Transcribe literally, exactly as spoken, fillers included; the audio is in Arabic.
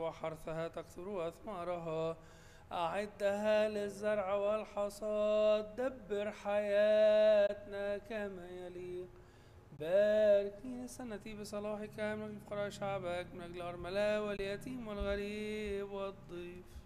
وحرثها تكثر أثمارها. أعدها للزرع والحصاد، دبر حياتنا كما يليق. باركني سنتي بصلاحك من أجل فقراء شعبك، من أجل الأرملة واليتيم والغريب والضيف.